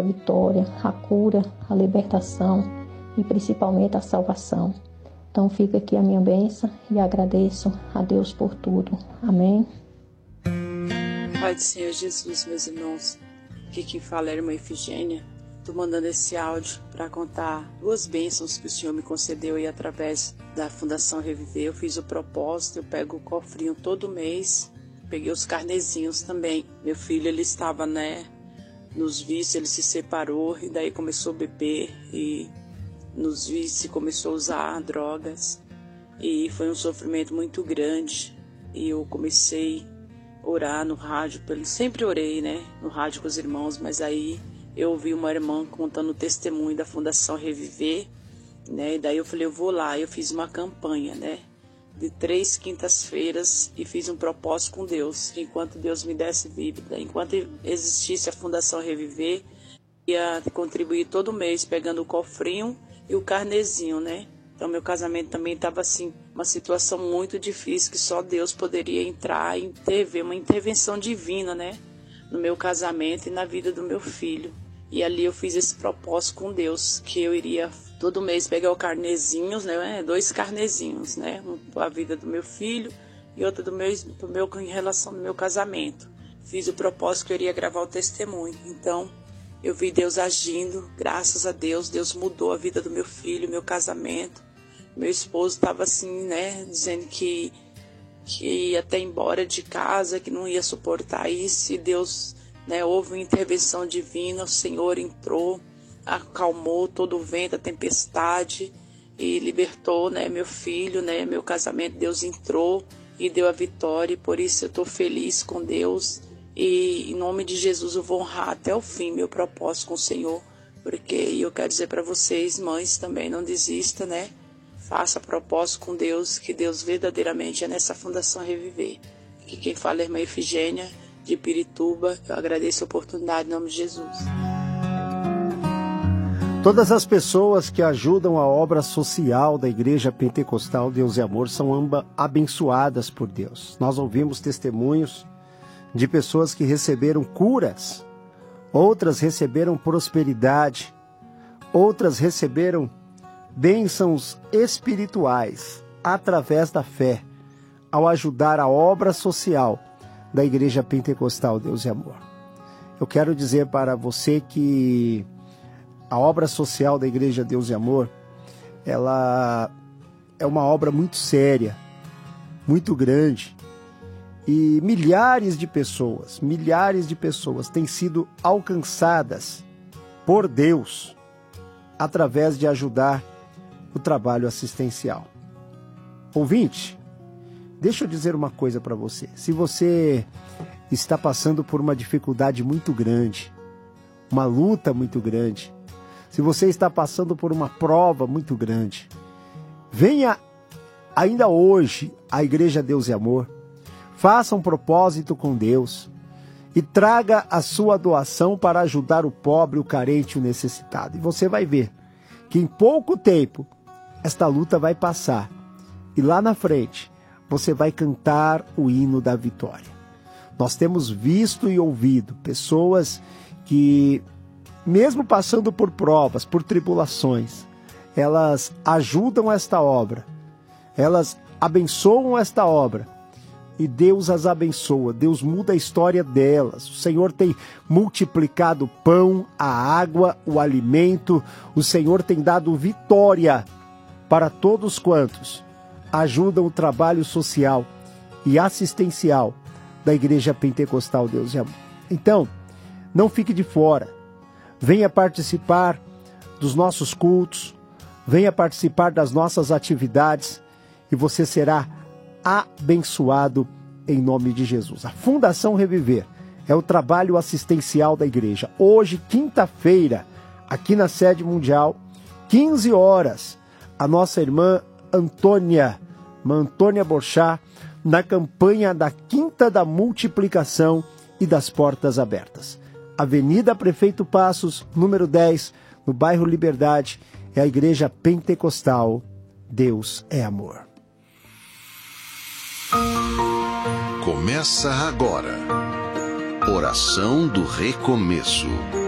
a vitória, a cura, a libertação e principalmente a salvação. Então fica aqui a minha bênção e agradeço a Deus por tudo. Amém. Pai do Senhor Jesus, meus irmãos, aqui quem fala é a irmã Efigênia. Estou mandando esse áudio para contar 2 bênçãos que o Senhor me concedeu aí através da Fundação Reviver. Eu fiz o propósito, eu pego o cofrinho todo mês, peguei os carnezinhos também. Meu filho, ele estava, nos vícios, ele se separou e daí começou a beber e nos vícios começou a usar drogas. E foi um sofrimento muito grande e eu comecei a orar no rádio, sempre orei, no rádio com os irmãos, mas aí eu ouvi uma irmã contando o testemunho da Fundação Reviver, e daí eu falei, eu vou lá. Eu fiz uma campanha, de 3 quintas-feiras e fiz um propósito com Deus, que enquanto Deus me desse vida, enquanto existisse a Fundação Reviver, ia contribuir todo mês pegando o cofrinho e o carnezinho, Então meu casamento também estava assim, uma situação muito difícil, que só Deus poderia entrar e intervir, uma intervenção divina, no meu casamento e na vida do meu filho. E ali eu fiz esse propósito com Deus, que eu iria todo mês pegar o carnezinhos, 2 carnezinhos, um para a vida do meu filho e outro em relação ao meu casamento. Fiz o propósito que eu iria gravar o testemunho. Então eu vi Deus agindo, graças a Deus. Deus mudou a vida do meu filho, meu casamento. Meu esposo estava assim, dizendo que ia até embora de casa, que não ia suportar isso, e Deus, houve uma intervenção divina. O Senhor entrou, acalmou todo o vento, a tempestade, e libertou, meu filho, meu casamento. Deus entrou e deu a vitória, e por isso eu estou feliz com Deus, e em nome de Jesus eu vou honrar até o fim meu propósito com o Senhor, porque eu quero dizer para vocês, mães, também não desista, Faça propósito com Deus, que Deus verdadeiramente é nessa Fundação Reviver. Aqui quem fala é a irmã Efigênia, de Pirituba. Eu agradeço a oportunidade em nome de Jesus. Todas as pessoas que ajudam a obra social da Igreja Pentecostal Deus e Amor são abençoadas por Deus. Nós ouvimos testemunhos de pessoas que receberam curas, outras receberam prosperidade, outras receberam bênçãos espirituais através da fé, ao ajudar a obra social da Igreja Pentecostal Deus e Amor. Eu quero dizer para você que a obra social da Igreja Deus e Amor, ela é uma obra muito séria, muito grande, e milhares de pessoas têm sido alcançadas por Deus através de ajudar o trabalho assistencial. Ouvinte, deixa eu dizer uma coisa para você. Se você está passando por uma dificuldade muito grande, uma luta muito grande, se você está passando por uma prova muito grande, venha ainda hoje à Igreja Deus e Amor, faça um propósito com Deus e traga a sua doação para ajudar o pobre, o carente e o necessitado. E você vai ver que em pouco tempo esta luta vai passar e lá na frente você vai cantar o hino da vitória. Nós temos visto e ouvido pessoas que, mesmo passando por provas, por tribulações, elas ajudam esta obra, elas abençoam esta obra e Deus as abençoa, Deus muda a história delas. O Senhor tem multiplicado o pão, a água, o alimento, o Senhor tem dado vitória para todos quantos ajudam o trabalho social e assistencial da Igreja Pentecostal Deus e Amor. Então, não fique de fora. Venha participar dos nossos cultos, venha participar das nossas atividades e você será abençoado em nome de Jesus. A Fundação Reviver é o trabalho assistencial da igreja. Hoje, quinta-feira, aqui na sede mundial, 15 horas, a nossa irmã Antônia Borchá, na campanha da Quinta da Multiplicação e das Portas Abertas. Avenida Prefeito Passos, número 10, no bairro Liberdade, é a Igreja Pentecostal Deus é Amor. Começa agora. Oração do Recomeço.